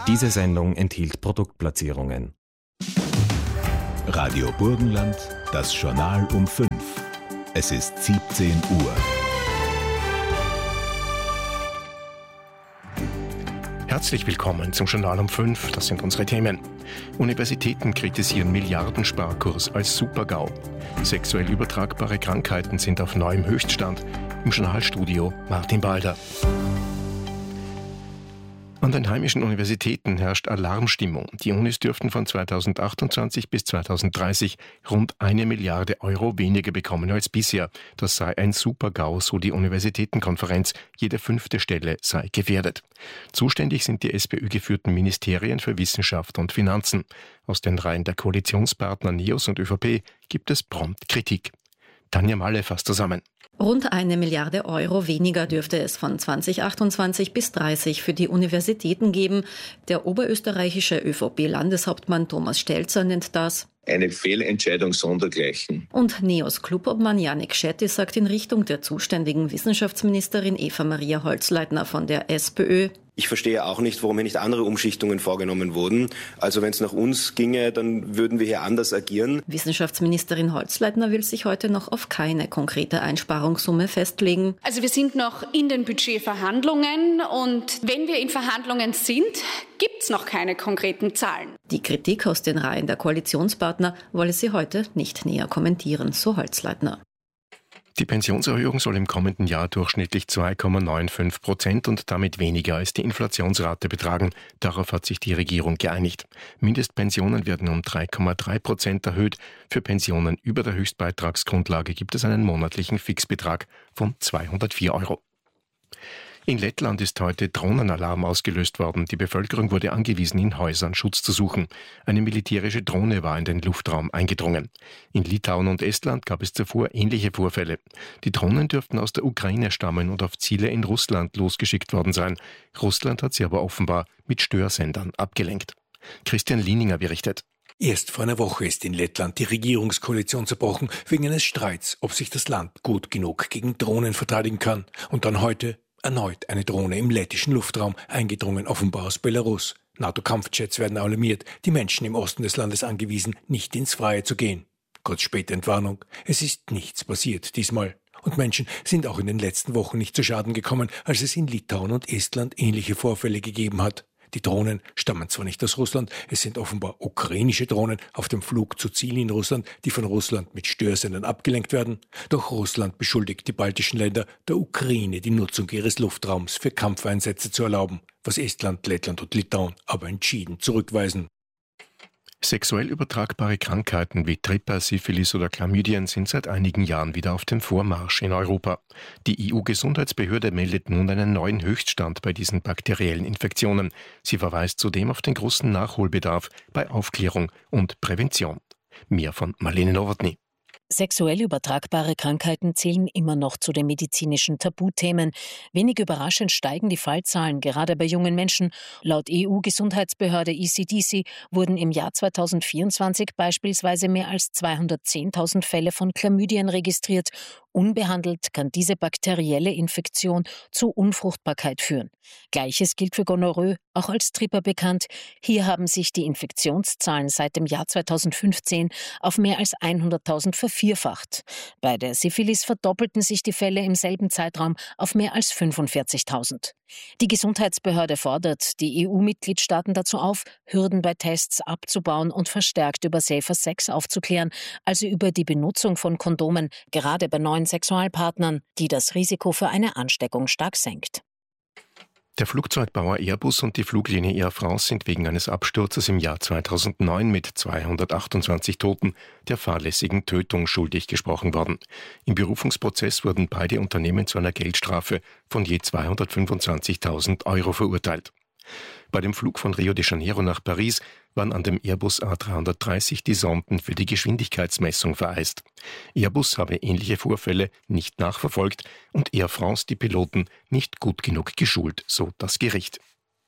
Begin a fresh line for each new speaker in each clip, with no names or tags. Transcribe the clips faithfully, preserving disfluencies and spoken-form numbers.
Diese Sendung enthielt Produktplatzierungen.
Radio Burgenland, das Journal um fünf. Es ist siebzehn Uhr.
Herzlich willkommen zum Journal um fünf. Das sind unsere Themen. Universitäten kritisieren Milliardensparkurs als Super-GAU. Sexuell übertragbare Krankheiten sind auf neuem Höchststand. Im Journalstudio Martin Balder. An den heimischen Universitäten herrscht Alarmstimmung. Die Unis dürften von zweitausendachtundzwanzig bis zweitausenddreißig rund eine Milliarde Euro weniger bekommen als bisher. Das sei ein Super-GAU, so die Universitätenkonferenz. Jede fünfte Stelle sei gefährdet. Zuständig sind die SPÖ-geführten Ministerien für Wissenschaft und Finanzen. Aus den Reihen der Koalitionspartner NEOS und ÖVP gibt es prompt Kritik. Tanja Malle fasst zusammen.
Rund eine Milliarde Euro weniger dürfte es von zweitausendachtundzwanzig bis dreißig für die Universitäten geben. Der oberösterreichische ÖVP-Landeshauptmann Thomas Stelzer nennt das
eine Fehlentscheidung sondergleichen.
Und NEOS Clubobmann Janik Schetti sagt in Richtung der zuständigen Wissenschaftsministerin Eva-Maria Holzleitner von der SPÖ:
Ich verstehe auch nicht, warum hier nicht andere Umschichtungen vorgenommen wurden. Also wenn es nach uns ginge, dann würden wir hier anders agieren.
Wissenschaftsministerin Holzleitner will sich heute noch auf keine konkrete Einsparungssumme festlegen.
Also wir sind noch in den Budgetverhandlungen und wenn wir in Verhandlungen sind, gibt es noch keine konkreten Zahlen.
Die Kritik aus den Reihen der Koalitionspartner wolle sie heute nicht näher kommentieren, so Holzleitner.
Die Pensionserhöhung soll im kommenden Jahr durchschnittlich zwei Komma fünfundneunzig Prozent und damit weniger als die Inflationsrate betragen. Darauf hat sich die Regierung geeinigt. Mindestpensionen werden um drei Komma drei Prozent erhöht. Für Pensionen über der Höchstbeitragsgrundlage gibt es einen monatlichen Fixbetrag von zweihundertvier Euro. In Lettland ist heute Drohnenalarm ausgelöst worden. Die Bevölkerung wurde angewiesen, in Häusern Schutz zu suchen. Eine militärische Drohne war in den Luftraum eingedrungen. In Litauen und Estland gab es zuvor ähnliche Vorfälle. Die Drohnen dürften aus der Ukraine stammen und auf Ziele in Russland losgeschickt worden sein. Russland hat sie aber offenbar mit Störsendern abgelenkt. Christian Lieninger berichtet.
Erst vor einer Woche ist in Lettland die Regierungskoalition zerbrochen wegen eines Streits, ob sich das Land gut genug gegen Drohnen verteidigen kann. Und dann heute erneut eine Drohne im lettischen Luftraum, eingedrungen offenbar aus Belarus. NATO-Kampfjets werden alarmiert, die Menschen im Osten des Landes angewiesen, nicht ins Freie zu gehen. Kurz später Entwarnung, es ist nichts passiert diesmal. Und Menschen sind auch in den letzten Wochen nicht zu Schaden gekommen, als es in Litauen und Estland ähnliche Vorfälle gegeben hat. Die Drohnen stammen zwar nicht aus Russland, es sind offenbar ukrainische Drohnen auf dem Flug zu Zielen in Russland, die von Russland mit Störsendern abgelenkt werden. Doch Russland beschuldigt die baltischen Länder, der Ukraine die Nutzung ihres Luftraums für Kampfeinsätze zu erlauben, was Estland, Lettland und Litauen aber entschieden zurückweisen.
Sexuell übertragbare Krankheiten wie Tripper, Syphilis oder Chlamydien sind seit einigen Jahren wieder auf dem Vormarsch in Europa. Die E U-Gesundheitsbehörde meldet nun einen neuen Höchststand bei diesen bakteriellen Infektionen. Sie verweist zudem auf den großen Nachholbedarf bei Aufklärung und Prävention. Mehr von Marlene Nowotny.
Sexuell übertragbare Krankheiten zählen immer noch zu den medizinischen Tabuthemen. Wenig überraschend steigen die Fallzahlen, gerade bei jungen Menschen. Laut E U-Gesundheitsbehörde E C D C wurden im Jahr zweitausendvierundzwanzig beispielsweise mehr als zweihundertzehntausend Fälle von Chlamydien registriert. Unbehandelt kann diese bakterielle Infektion zu Unfruchtbarkeit führen. Gleiches gilt für Gonorrhoe, auch als Tripper bekannt. Hier haben sich die Infektionszahlen seit dem Jahr zweitausendfünfzehn auf mehr als hunderttausend vervierfacht. Bei der Syphilis verdoppelten sich die Fälle im selben Zeitraum auf mehr als fünfundvierzigtausend. Die Gesundheitsbehörde fordert die E U-Mitgliedstaaten dazu auf, Hürden bei Tests abzubauen und verstärkt über Safer Sex aufzuklären, also über die Benutzung von Kondomen, gerade bei neuen Sexualpartnern, die das Risiko für eine Ansteckung stark senkt.
Der Flugzeugbauer Airbus und die Fluglinie Air France sind wegen eines Absturzes im Jahr zweitausendneun mit zweihundertachtundzwanzig Toten der fahrlässigen Tötung schuldig gesprochen worden. Im Berufungsprozess wurden beide Unternehmen zu einer Geldstrafe von je zweihundertfünfundzwanzigtausend Euro verurteilt. Bei dem Flug von Rio de Janeiro nach Paris waren an dem Airbus A dreihundertdreißig die Sonden für die Geschwindigkeitsmessung vereist. Airbus habe ähnliche Vorfälle nicht nachverfolgt und Air France die Piloten nicht gut genug geschult, so das Gericht.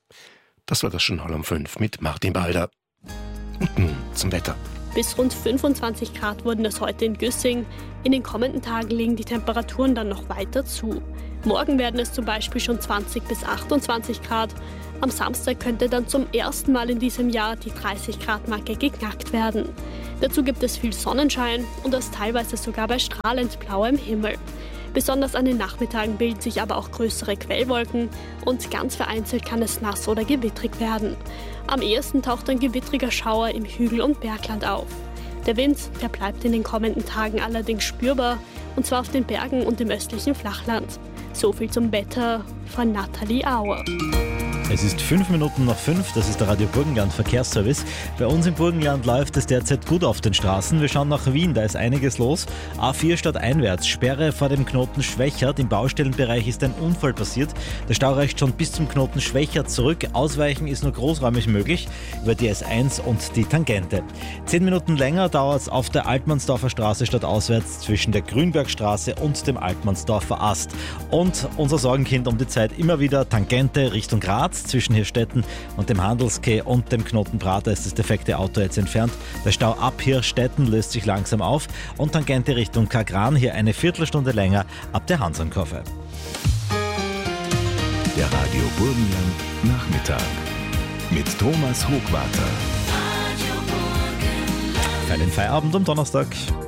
Das war das Journal um fünf mit Martin Balder. Und nun zum Wetter.
Bis rund fünfundzwanzig Grad wurden es heute in Güssing. In den kommenden Tagen legen die Temperaturen dann noch weiter zu. Morgen werden es zum Beispiel schon zwanzig bis achtundzwanzig Grad. Am Samstag könnte dann zum ersten Mal in diesem Jahr die dreißig Grad Marke geknackt werden. Dazu gibt es viel Sonnenschein und das teilweise sogar bei strahlend blauem Himmel. Besonders an den Nachmittagen bilden sich aber auch größere Quellwolken und ganz vereinzelt kann es nass oder gewittrig werden. Am ehesten taucht ein gewittriger Schauer im Hügel- und Bergland auf. Der Wind, der bleibt in den kommenden Tagen allerdings spürbar, und zwar auf den Bergen und im östlichen Flachland. So viel zum Wetter von Nathalie Auer.
Es ist fünf Minuten nach fünf, das ist der Radio Burgenland Verkehrsservice. Bei uns im Burgenland läuft es derzeit gut auf den Straßen. Wir schauen nach Wien, da ist einiges los. A vier stadteinwärts, Sperre vor dem Knoten Schwächert. Im Baustellenbereich ist ein Unfall passiert. Der Stau reicht schon bis zum Knoten Schwächert zurück. Ausweichen ist nur großräumig möglich über die S eins und die Tangente. Zehn Minuten länger dauert es auf der Altmannsdorfer Straße stadtauswärts zwischen der Grünbergstraße und dem Altmannsdorfer Ast. Und unser Sorgenkind um die Zeit immer wieder Tangente Richtung Graz. Zwischen Hirstetten und dem Handelskeh und dem Knoten Prater ist das defekte Auto jetzt entfernt. Der Stau ab Hirstetten löst sich langsam auf und Tangente Richtung Kagran hier eine Viertelstunde länger ab der Hansernkurve.
Der Radio Burgenland Nachmittag mit Thomas Hochwarter.
Für den Feierabend am Donnerstag.